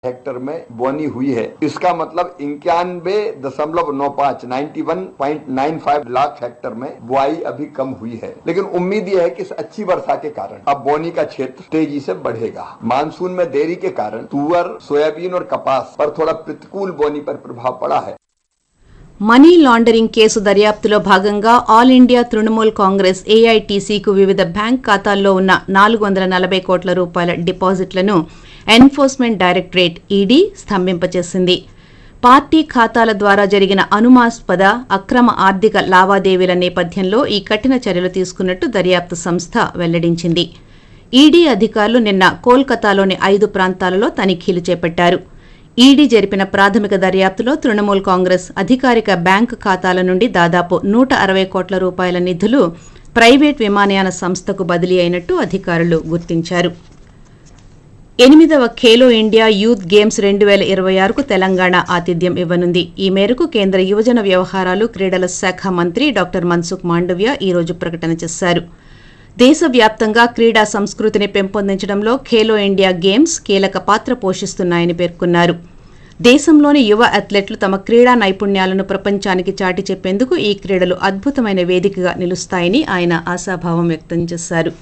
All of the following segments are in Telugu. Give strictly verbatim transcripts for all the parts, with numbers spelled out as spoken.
हेक्टर में बोनी हुई है। इसका मतलब इक्यानवे दशमलव नौ पाँच ninety one point nine five lakh Hector में बुआई अभी कम हुई है, लेकिन उम्मीद यह है कि इस अच्छी वर्षा के कारण अब बोनी का क्षेत्र तेजी से बढ़ेगा। मानसून में देरी के कारण तुअर, सोयाबीन और कपास पर थोड़ा प्रतिकूल बोनी पर प्रभाव पड़ा है। మనీ లాండరింగ్ కేసు దర్యాప్తులో భాగంగా ఆల్ ఇండియా తృణమూల్ కాంగ్రెస్ ఏఐటీసీకు వివిధ బ్యాంక్ ఖాతాల్లో ఉన్న నాలుగు వందల నలభై కోట్ల రూపాయల డిపాజిట్లను ఎన్ఫోర్స్మెంట్ డైరెక్టరేట్ ఈడీ స్తంభింపచేసింది. పార్టీ ఖాతాల ద్వారా జరిగిన అనుమానాస్పద అక్రమ ఆర్థిక లావాదేవీల నేపథ్యంలో ఈ కఠిన చర్యలు తీసుకున్నట్టు దర్యాప్తు సంస్థ వెల్లడించింది. ఈడీ అధికారులు నిన్న కోల్కతాలోని ఐదు ప్రాంతాలలో తనిఖీలు చేపట్టారు. ఈడీ జరిపిన ప్రాథమిక దర్యాప్తులో తృణమూల్ కాంగ్రెస్ అధికారిక బ్యాంకు ఖాతాల నుండి దాదాపు నూట అరవై కోట్ల రూపాయల నిధులు ప్రైవేట్ విమానయాన సంస్థకు బదిలీ అయినట్టు అధికారులు గుర్తించారు. ఎనిమిదవ ఖేలో ఇండియా యూత్ గేమ్స్ రెండు వేల ఇరవై ఆరుకు తెలంగాణ ఆతిథ్యం ఇవ్వనుంది. ఈ మేరకు కేంద్ర యువజన వ్యవహారాలు క్రీడల శాఖ మంత్రి డాక్టర్ మన్సుఖ్ మాండవ్య ఈ రోజు ప్రకటన చేశారు. దేశవ్యాప్తంగా క్రీడా సంస్కృతిని పెంపొందించడంలో ఖేలో ఇండియా గేమ్స్ కీలక పాత్ర పోషిస్తున్నాయని పేర్కొన్నారు. దేశంలోని యువ అథ్లెట్లు తమ క్రీడా నైపుణ్యాలను ప్రపంచానికి చాటి చెప్పేందుకు ఈ క్రీడలు అద్భుతమైన వేదికగా నిలుస్తాయని ఆయన ఆశాభావం వ్యక్తం చేశారు.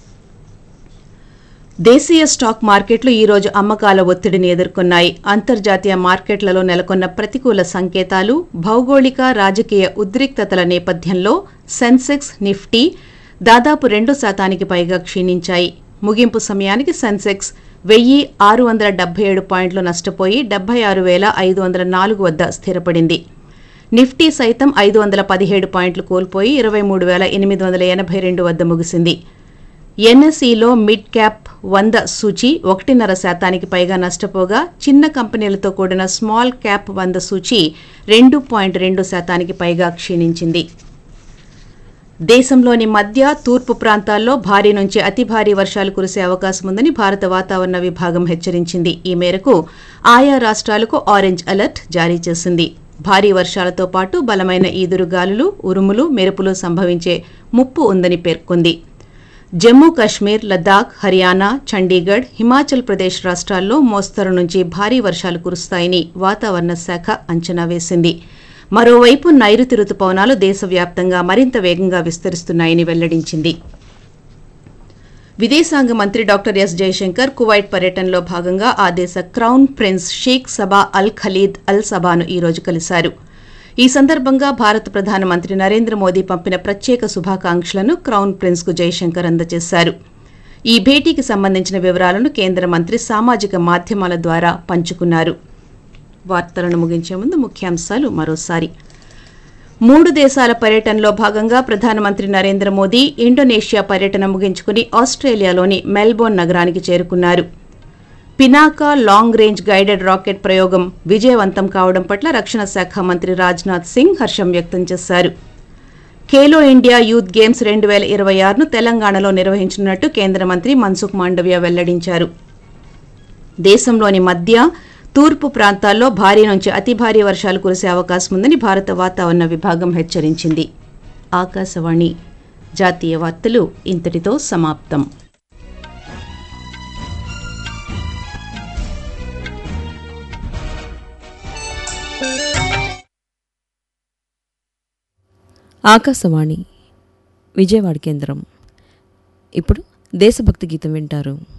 దేశీయ స్టాక్ మార్కెట్లు ఈ రోజు అమ్మకాల ఒత్తిడిని ఎదుర్కొన్నాయి. అంతర్జాతీయ మార్కెట్లలో నెలకొన్న ప్రతికూల సంకేతాలు, భౌగోళిక రాజకీయ ఉద్రిక్తతల నేపథ్యంలో సెన్సెక్స్, నిఫ్టీ దాదాపు రెండు శాతానికి పైగా క్షీణించాయి. ముగింపు సమయానికి సెన్సెక్స్ వెయ్యి ఆరు వందల డెబ్బై ఏడు పాయింట్లు నష్టపోయి డెబ్బై ఆరు వేల ఐదు వందల నాలుగు వద్ద స్థిరపడింది. నిఫ్టీ సైతం ఐదు వందల పదిహేడు పాయింట్లు కోల్పోయి ఇరవై మూడు వేల ఎనిమిది వందల ఎనభై రెండు వద్ద ముగిసింది. ఎన్ఎస్ఈలో మిడ్ క్యాప్ వంద సూచీ ఒకటిన్నర శాతానికి పైగా నష్టపోగా చిన్న కంపెనీలతో కూడిన స్మాల్ క్యాప్ వంద సూచీ రెండు పాయింట్ రెండు శాతానికి పైగా క్షీణించింది. దేశంలోని మధ్య, తూర్పు ప్రాంతాల్లో భారీ నుంచి అతి భారీ వర్షాలు కురిసే అవకాశం ఉందని భారత వాతావరణ విభాగం హెచ్చరించింది. ఈ మేరకు ఆయా రాష్ట్రాలకు ఆరెంజ్ అలర్ట్ జారీ చేసింది. భారీ వర్షాలతో పాటు బలమైన ఈదురుగాలులు, ఉరుములు, మెరుపులు సంభవించే ముప్పు ఉందని పేర్కొంది. జమ్మూ కశ్మీర్, లద్దాఖ్, హర్యానా, చండీగఢ్, హిమాచల్ ప్రదేశ్ రాష్ట్రాల్లో మోస్తరు నుంచి భారీ వర్షాలు కురుస్తాయని వాతావరణ శాఖ అంచనా వేసింది. మరోవైపు నైరుతి రుతుపవనాలు దేశవ్యాప్తంగా మరింత వేగంగా విస్తరిస్తున్నాయని వెల్లడించింది. విదేశాంగ మంత్రి డాక్టర్ ఎస్ జయశంకర్ కువైట్ పర్యటనలో భాగంగా ఆ దేశ క్రౌన్ ప్రిన్స్ షేక్ సబా అల్ ఖలీద్ అల్ సబాను ఈ రోజు కలిశారు. ఈ సందర్భంగా భారత ప్రధానమంత్రి నరేంద్ర మోదీ పంపిన ప్రత్యేక శుభాకాంక్షలను క్రౌన్ ప్రిన్స్ కు జయశంకర్ అందజేశారు. ఈ భేటీకి సంబంధించిన వివరాలను కేంద్ర మంత్రి సామాజిక మాధ్యమాల ద్వారా పంచుకున్నారు. వార్తలను ముగించే ముందు ముఖ్యాంశాలు మరోసారి. మూడు దేశాల పర్యటనలో భాగంగా ప్రధానమంత్రి నరేంద్ర మోదీ ఇండోనేషియా పర్యటన ముగించుకుని ఆస్ట్రేలియాలోని మెల్బోర్న్ నగరానికి చేరుకున్నారు. Pinaka long range guided rocket ప్రయోగం విజయవంతం కావడం పట్ల రక్షణ శాఖ మంత్రి రాజ్నాథ్ సింగ్ హర్షం వ్యక్తం చేశారు. ఖేలో ఇండియా యూత్ గేమ్స్ రెండు వేల ఇరవై ఆరును తెలంగాణలో నిర్వహించనున్నట్టు కేంద్ర మంత్రి మన్సుఖ్ మాండవ్య వెల్లడించారు. దేశంలోని మధ్య, తూర్పు ప్రాంతాల్లో భారీ నుంచి అతి భారీ వర్షాలు కురిసే అవకాశం ఉందని భారత వాతావరణ విభాగం హెచ్చరించింది. ఆకాశవాణి జాతీయ వార్తలు ఇంతటితో సమాప్తం. ఆకాశవాణి విజయవాడ కేంద్రం. ఇప్పుడు దేశభక్తి గీతం వింటారు.